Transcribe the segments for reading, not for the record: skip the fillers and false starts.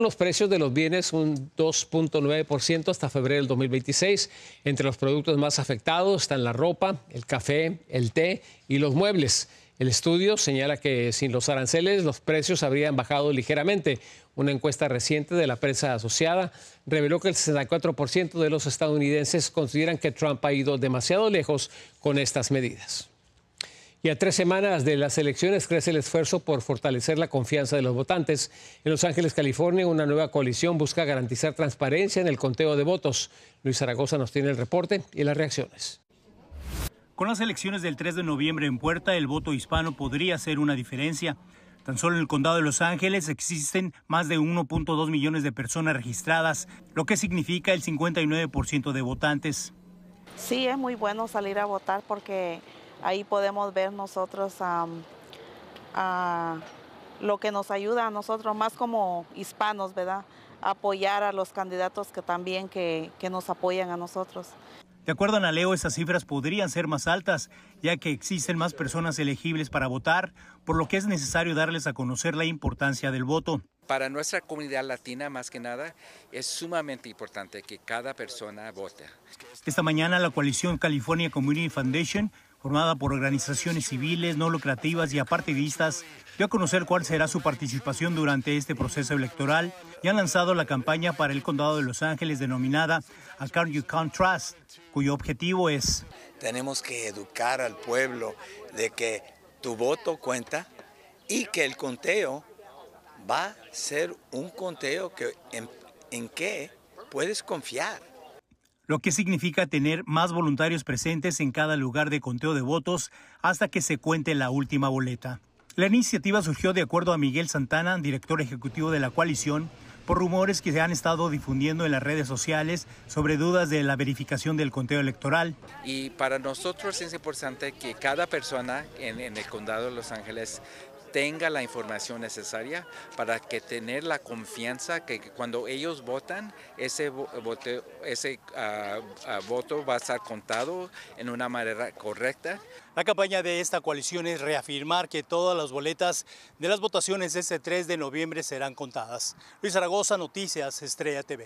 Los precios de los bienes un 2.9% hasta febrero del 2026. Entre los productos más afectados están la ropa, el café, el té y los muebles. El estudio señala que sin los aranceles los precios habrían bajado ligeramente. Una encuesta reciente de la prensa asociada reveló que el 64% de los estadounidenses consideran que Trump ha ido demasiado lejos con estas medidas. Y a 3 semanas de las elecciones crece el esfuerzo por fortalecer la confianza de los votantes. En Los Ángeles, California, una nueva coalición busca garantizar transparencia en el conteo de votos. Luis Zaragoza nos tiene el reporte y las reacciones. Con las elecciones del 3 de noviembre en puerta, el voto hispano podría hacer una diferencia. Tan solo en el condado de Los Ángeles existen más de 1.2 millones de personas registradas, lo que significa el 59% de votantes. Sí, es muy bueno salir a votar porque ahí podemos ver nosotros lo que nos ayuda a nosotros, más como hispanos, ¿verdad? Apoyar a los candidatos que también que nos apoyan a nosotros. De acuerdo a Naleo, esas cifras podrían ser más altas, ya que existen más personas elegibles para votar, por lo que es necesario darles a conocer la importancia del voto. Para nuestra comunidad latina, más que nada, es sumamente importante que cada persona vote. Esta mañana, la coalición California Community Foundation, formada por organizaciones civiles, no lucrativas y apartidistas, dio a conocer cuál será su participación durante este proceso electoral y han lanzado la campaña para el condado de Los Ángeles denominada Account You Can't Trust, cuyo objetivo es: tenemos que educar al pueblo de que tu voto cuenta y que el conteo va a ser un conteo en que puedes confiar. Lo que significa tener más voluntarios presentes en cada lugar de conteo de votos hasta que se cuente la última boleta. La iniciativa surgió, de acuerdo a Miguel Santana, director ejecutivo de la coalición, por rumores que se han estado difundiendo en las redes sociales sobre dudas de la verificación del conteo electoral. Y para nosotros es importante que cada persona en el condado de Los Ángeles tenga la información necesaria para que tener la confianza que cuando ellos votan, ese voto va a estar contado en una manera correcta. La campaña de esta coalición es reafirmar que todas las boletas de las votaciones de este 3 de noviembre serán contadas. Luis Zaragoza, Noticias Estrella TV.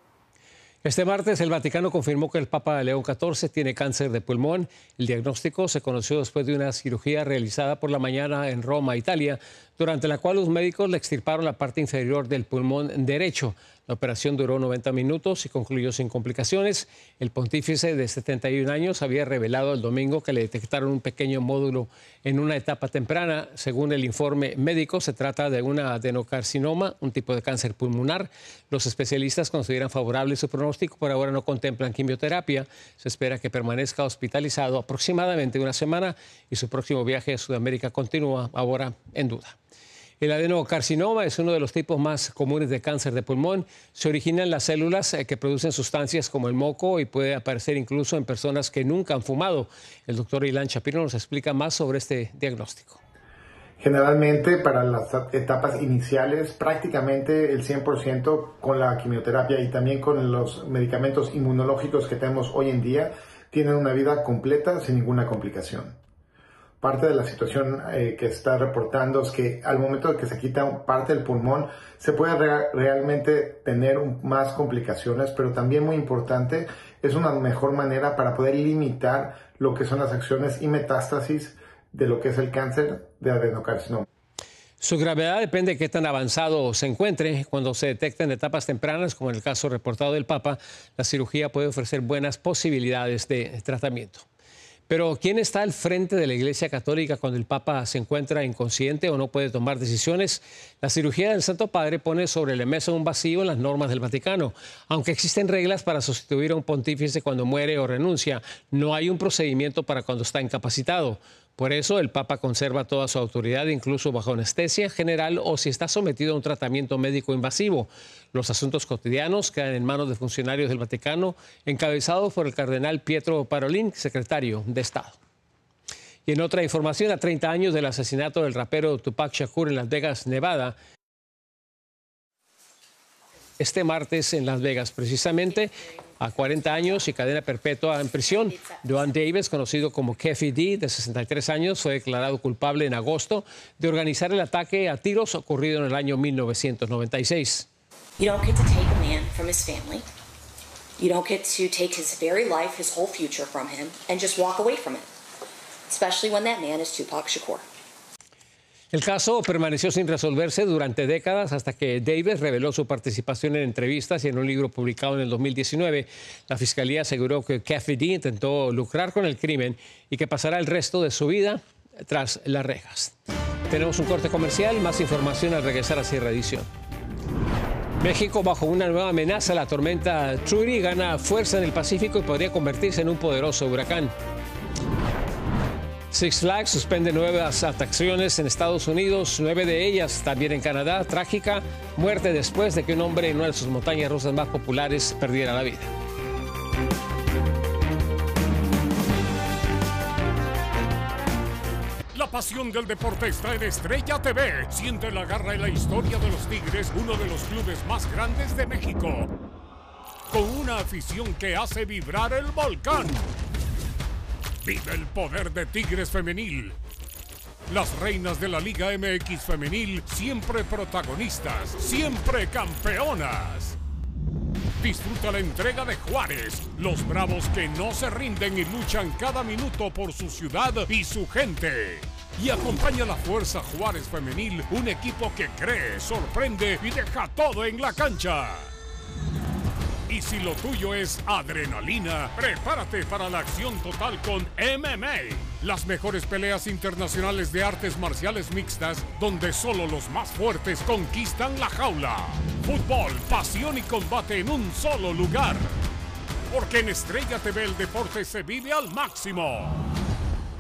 Este martes, el Vaticano confirmó que el Papa León XIV tiene cáncer de pulmón. El diagnóstico se conoció después de una cirugía realizada por la mañana en Roma, Italia, durante la cual los médicos le extirparon la parte inferior del pulmón derecho. La operación duró 90 minutos y concluyó sin complicaciones. El pontífice de 71 años había revelado el domingo que le detectaron un pequeño módulo en una etapa temprana. Según el informe médico, se trata de una adenocarcinoma, un tipo de cáncer pulmonar. Los especialistas consideran favorable su pronóstico, por ahora no contemplan quimioterapia. Se espera que permanezca hospitalizado aproximadamente una semana y su próximo viaje a Sudamérica continúa ahora en duda. El adenocarcinoma es uno de los tipos más comunes de cáncer de pulmón. Se origina en las células que producen sustancias como el moco y puede aparecer incluso en personas que nunca han fumado. El doctor Ilan Shapiro nos explica más sobre este diagnóstico. Generalmente para las etapas iniciales, prácticamente el 100% con la quimioterapia y también con los medicamentos inmunológicos que tenemos hoy en día, tienen una vida completa sin ninguna complicación. Parte de la situación que está reportando es que al momento de que se quita parte del pulmón, se puede realmente tener más complicaciones, pero también muy importante, es una mejor manera para poder limitar lo que son las acciones y metástasis de lo que es el cáncer de adenocarcinoma. Su gravedad depende de qué tan avanzado se encuentre. Cuando se detecta en etapas tempranas, como en el caso reportado del Papa, la cirugía puede ofrecer buenas posibilidades de tratamiento. Pero ¿quién está al frente de la Iglesia Católica cuando el Papa se encuentra inconsciente o no puede tomar decisiones? La cirugía del Santo Padre pone sobre la mesa un vacío en las normas del Vaticano. Aunque existen reglas para sustituir a un pontífice cuando muere o renuncia, no hay un procedimiento para cuando está incapacitado. Por eso el Papa conserva toda su autoridad, incluso bajo anestesia general o si está sometido a un tratamiento médico invasivo. Los asuntos cotidianos quedan en manos de funcionarios del Vaticano, encabezados por el cardenal Pietro Parolin, secretario de Estado. Y en otra información, a 30 años del asesinato del rapero Tupac Shakur en Las Vegas, Nevada, este martes en Las Vegas, precisamente, a 40 años y cadena perpetua en prisión. Joan Davis, conocido como Keffi D, de 63 años, fue declarado culpable en agosto de organizar el ataque a tiros ocurrido en el año 1996. You don't get to take a man from his family. You don't get to take his very life, his whole future from him, and just walk away from it. Especially when that man is Tupac Shakur. El caso permaneció sin resolverse durante décadas hasta que Davis reveló su participación en entrevistas y en un libro publicado en el 2019. La fiscalía aseguró que Keffe intentó lucrar con el crimen y que pasará el resto de su vida tras las rejas. Tenemos un corte comercial, más información al regresar a Sierra Edición. México bajo una nueva amenaza, la tormenta Trudy gana fuerza en el Pacífico y podría convertirse en un poderoso huracán. Six Flags suspende nuevas atracciones en Estados Unidos, 9 de ellas también en Canadá. Trágica muerte después de que un hombre en una de sus montañas rusas más populares perdiera la vida. La pasión del deporte está en Estrella TV. Siente la garra y la historia de los Tigres, uno de los clubes más grandes de México, con una afición que hace vibrar el volcán. Vive el poder de Tigres Femenil. Las reinas de la Liga MX Femenil, siempre protagonistas, siempre campeonas. Disfruta la entrega de Juárez, los bravos que no se rinden y luchan cada minuto por su ciudad y su gente. Y acompaña a la Fuerza Juárez Femenil, un equipo que cree, sorprende y deja todo en la cancha. Y si lo tuyo es adrenalina, prepárate para la acción total con MMA. Las mejores peleas internacionales de artes marciales mixtas, donde solo los más fuertes conquistan la jaula. Fútbol, pasión y combate en un solo lugar. Porque en Estrella TV el deporte se vive al máximo.